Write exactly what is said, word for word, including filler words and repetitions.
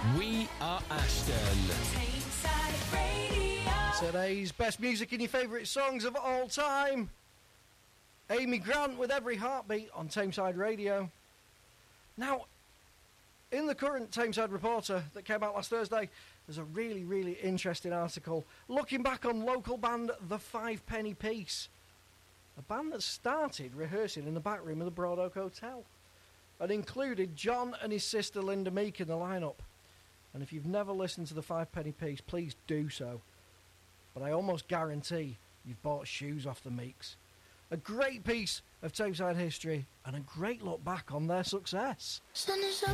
We Are Ashton. Tameside Radio. Today's best music in your favourite songs of all time. Amy Grant with Every Heartbeat on Tameside Radio. Now, in the current Tameside Reporter that came out last Thursday, there's a really, really interesting article looking back on local band The Five Penny Piece. A band that started rehearsing in the back room of the Broad Oak Hotel and included John and his sister Linda Meek in the lineup. And if you've never listened to The Five Penny Piece, please do so. But I almost guarantee you've bought shoes off the Meeks. A great piece of Tameside history and a great look back on their success. Sun is up.